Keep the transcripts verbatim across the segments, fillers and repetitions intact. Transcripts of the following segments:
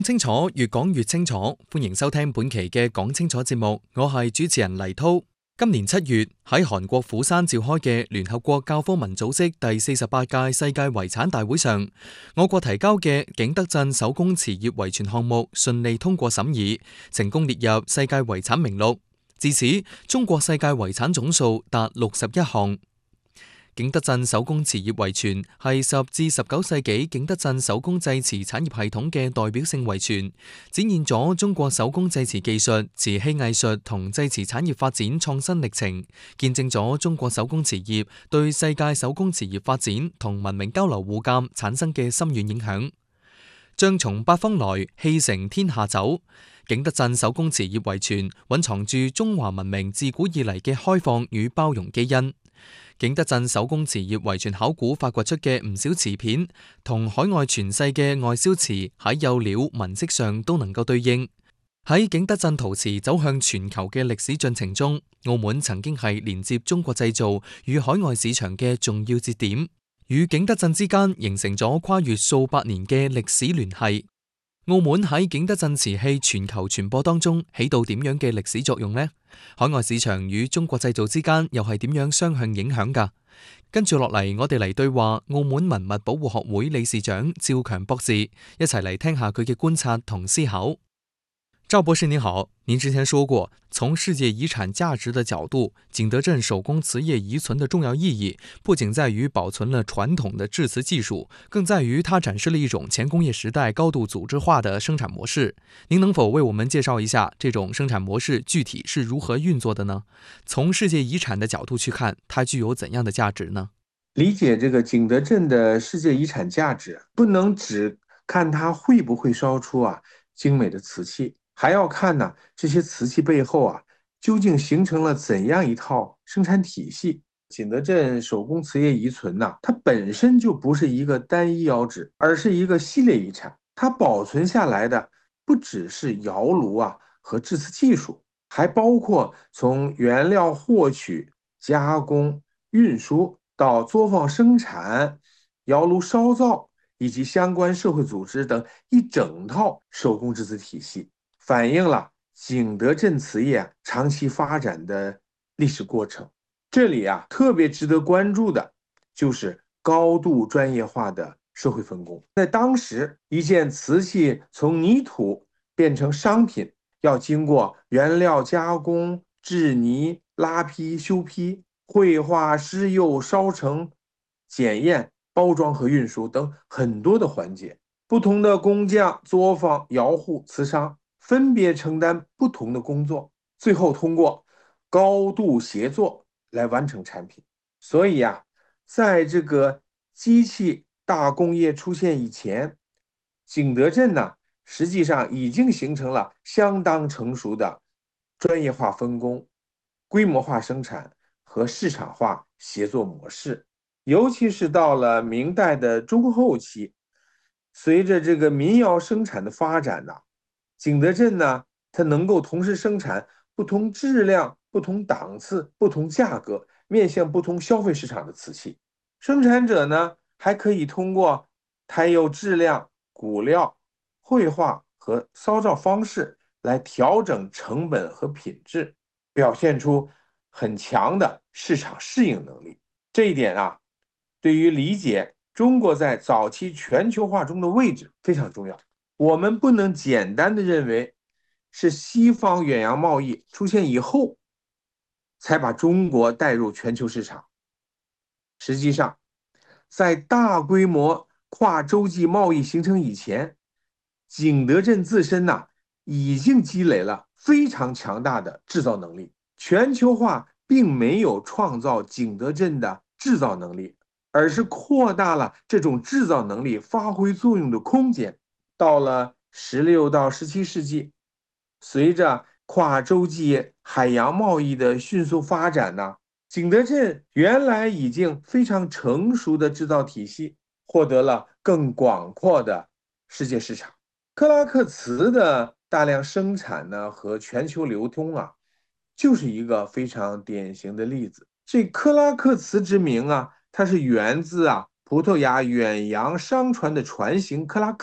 清楚，越講越清楚。歡迎收聽本期嘅講清楚節目，我係主持人黎濤。今年七月喺韓國釜山召開嘅聯合國教科文組織第四十八屆世界遺產大會上，我國提交嘅景德鎮手工瓷業遺存項目順利通過審議，成功列入世界遺產名錄。自此，中國世界遺產總數達六十一項。景德鎮手工瓷業遺存係十至十九世紀景德鎮手工製瓷產業系統嘅代表性遺存，展現咗中國手工製瓷技術、瓷器藝術同製瓷產業發展創新歷程，見證咗中國手工瓷業對世界手工瓷業發展同文明交流互鑒產生嘅深遠影響。將從八方來，氣成天下走。景德鎮手工瓷業遺存蘊藏住中華文明自古以嚟嘅開放與包容基因。景德鎮手工瓷業遺存考古發掘出嘅唔少瓷片，同海外傳世嘅外銷瓷喺釉料、紋飾上都能夠對應。喺景德鎮陶瓷走向全球嘅歷史進程中，澳門曾經係連接中國製造與海外市場嘅重要節點，與景德鎮之間形成咗跨越數百年嘅歷史聯繫。澳門喺景德鎮瓷器全球傳播當中起到點樣嘅歷史作用呢？海外市場與中國製造之間又係點樣雙向影響㗎？跟住落嚟，我哋嚟對話澳門文物保護學會理事長趙強博士，一齊嚟聽下佢嘅觀察同思考。趙博士您好，您之前說過，從世界遺產價值的角度，景德鎮手工瓷業遺存的重要意義，不僅在於保存了傳統的製瓷技術，更在於它展示了一種前工業時代高度組織化的生產模式。您能否為我們介紹一下這種生產模式具體是如何運作的呢？從世界遺產的角度去看，它具有怎樣的價值呢？ 理解這個景德鎮的世界遺產價值，不能只看它會不會燒出啊精美的瓷器，還要看呢，這些瓷器背後啊，究竟形成了怎樣一套生產體系。景德鎮手工瓷業遺存呢，它本身就不是一個單一窯址，而是一個系列遺產。它保存下來的不只是窯爐啊和製瓷技術，還包括從原料獲取、加工、運輸到作坊生產、窯爐燒造以及相關社會組織等一整套手工製瓷體系，反映了景德鎮瓷業長期發展的歷史過程。這裡啊，特別值得關注的就是高度專業化的社會分工。在當時，一件瓷器從泥土變成商品，要經過原料加工、制泥、拉坯、修坯、繪畫、施釉、燒成、檢驗、包裝和運輸等很多的環節。不同的工匠、作坊、窯戶、瓷商分別承擔不同的工作，最後通過高度協作來完成產品。所以啊，在這個機器大工業出現以前，景德鎮呢，實際上已經形成了相當成熟的專業化分工、規模化生產和市場化協作模式。尤其是到了明代的中後期，隨着這個民窯生產的發展呢，景德鎮呢，它能夠同時生產不同質量、不同檔次、不同價格、面向不同消費市場的瓷器。生產者呢，還可以通過胎釉質量、骨料、繪畫和燒造方式來調整成本和品質，表現出很強的市場適應能力。這一點啊，對於理解中國在早期全球化中的位置非常重要。我們不能簡單的認為是西方遠洋貿易出現以後才把中國帶入全球市場。實際上，在大規模跨洲際貿易形成以前，景德鎮自身呢，已經積累了非常強大的製造能力。全球化並沒有創造景德鎮的製造能力，而是擴大了這種製造能力發揮作用的空間。到了十六到十七世紀，隨着跨洲際海洋貿易的迅速發展呢，景德鎮原來已經非常成熟的製造體系獲得了更廣闊的世界市場。克拉克瓷的大量生產呢和全球流通啊，就是一個非常典型的例子。這克拉克瓷之名啊，它是源自啊葡萄牙遠洋商船的船型克拉克。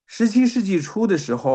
十七世纪初的时候。